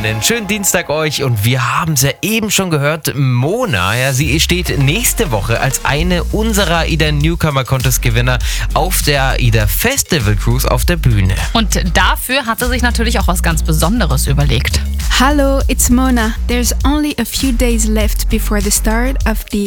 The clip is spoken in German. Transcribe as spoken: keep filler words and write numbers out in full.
Einen schönen Dienstag euch und wir haben es ja eben schon gehört, Mona, ja, sie steht nächste Woche als eine unserer AIDA Newcomer Contest Gewinner auf der AIDA Festival Cruise auf der Bühne. Und dafür hat sie sich natürlich auch was ganz Besonderes überlegt. Hello, it's Mona. There's only a few days left before the start of the